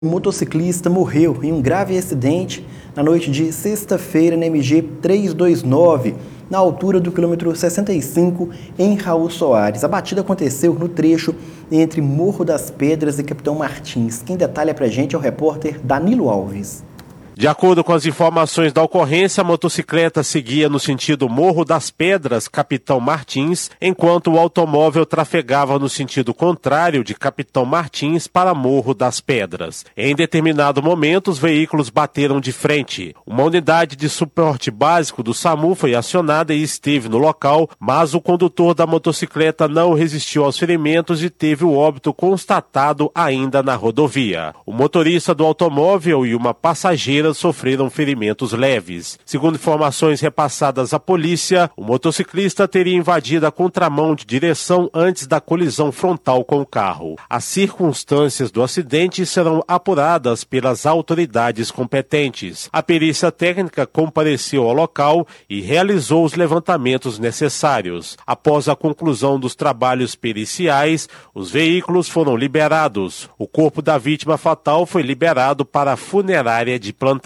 Um motociclista morreu em um grave acidente na noite de sexta-feira na MG 329, na altura do quilômetro 65, em Raul Soares. A batida aconteceu no trecho entre Morro das Pedras e Capitão Martins. Quem detalha pra gente é o repórter Danilo Alves. De acordo com as informações da ocorrência, a motocicleta seguia no sentido Morro das Pedras, Capitão Martins, enquanto o automóvel trafegava no sentido contrário de Capitão Martins para Morro das Pedras. Em determinado momento, os veículos bateram de frente. Uma unidade de suporte básico do SAMU foi acionada e esteve no local, mas o condutor da motocicleta não resistiu aos ferimentos e teve o óbito constatado ainda na rodovia. O motorista do automóvel e uma passageira sofreram ferimentos leves. Segundo informações repassadas à polícia, o motociclista teria invadido a contramão de direção antes da colisão frontal com o carro. As circunstâncias do acidente serão apuradas pelas autoridades competentes. A perícia técnica compareceu ao local e realizou os levantamentos necessários. Após a conclusão dos trabalhos periciais, os veículos foram liberados. O corpo da vítima fatal foi liberado para a funerária de plantão.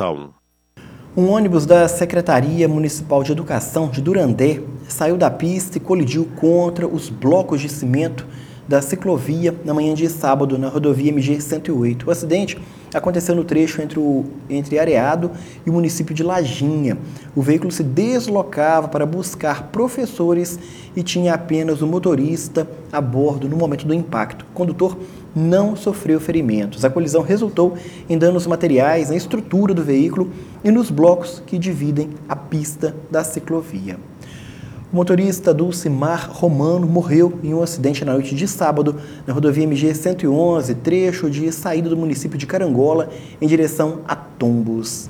Um ônibus da Secretaria Municipal de Educação de Durandé saiu da pista e colidiu contra os blocos de cimento da ciclovia na manhã de sábado na rodovia MG 108. O acidente aconteceu no trecho entre Areado e o município de Lajinha. O veículo se deslocava para buscar professores e tinha apenas o motorista a bordo no momento do impacto. O condutor não sofreu ferimentos. A colisão resultou em danos materiais na estrutura do veículo e nos blocos que dividem a pista da ciclovia. O motorista Dulcimar Romano morreu em um acidente na noite de sábado na rodovia MG 111, trecho de saída do município de Carangola em direção a Tombos.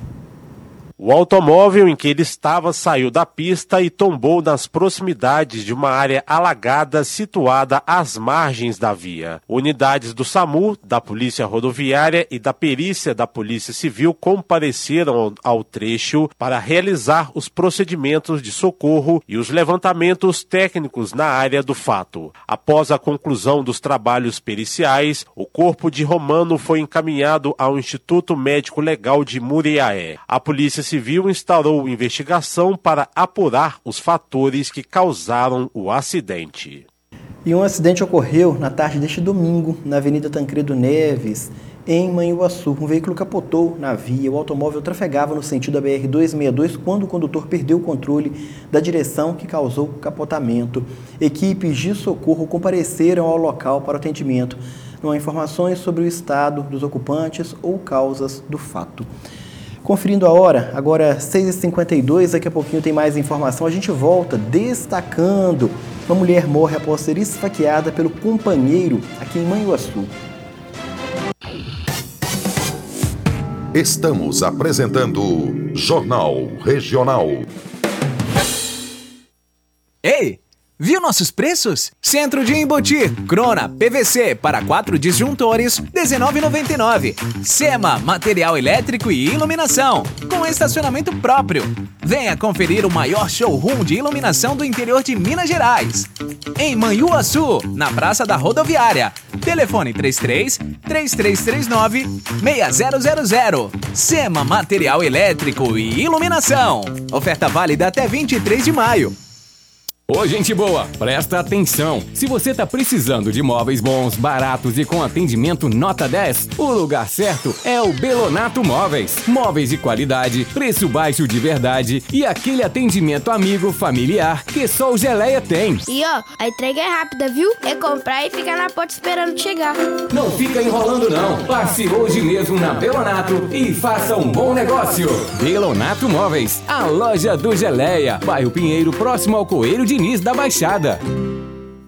O automóvel em que ele estava saiu da pista e tombou nas proximidades de uma área alagada situada às margens da via. Unidades do SAMU, da Polícia Rodoviária e da Perícia da Polícia Civil compareceram ao trecho para realizar os procedimentos de socorro e os levantamentos técnicos na área do fato. Após a conclusão dos trabalhos periciais, o corpo de Romano foi encaminhado ao Instituto Médico Legal de Muriaé. A Polícia Civil instaurou investigação para apurar os fatores que causaram o acidente. E um acidente ocorreu na tarde deste domingo, na Avenida Tancredo Neves, em Manhuaçu. Um veículo capotou na via. O automóvel trafegava no sentido da BR-262 quando o condutor perdeu o controle da direção que causou o capotamento. Equipes de socorro compareceram ao local para o atendimento. Não há informações sobre o estado dos ocupantes ou causas do fato. Conferindo a hora, agora 6h52, daqui a pouquinho tem mais informação. A gente volta destacando: uma mulher morre após ser esfaqueada pelo companheiro aqui em Manhuaçu. Estamos apresentando Jornal Regional. Ei! Viu nossos preços? Centro de Embotir, Crona, PVC para 4 disjuntores, R$ 19,99. Sema, material elétrico e iluminação, com estacionamento próprio. Venha conferir o maior showroom de iluminação do interior de Minas Gerais. Em Manhuaçu, na Praça da Rodoviária. Telefone 33-3339-6000. Sema, material elétrico e iluminação. Oferta válida até 23 de maio. Ô, gente boa, presta atenção. Se você tá precisando de móveis bons, baratos e com atendimento nota 10, o lugar certo é o Belonato Móveis. Móveis de qualidade, preço baixo de verdade e aquele atendimento amigo, familiar que só o Geleia tem. E ó, a entrega é rápida, viu? É comprar e ficar na porta esperando chegar. Não fica enrolando não. Passe hoje mesmo na Belonato e faça um bom negócio. Belonato Móveis, a loja do Geleia. Bairro Pinheiro, próximo ao Coelho Diniz da Baixada.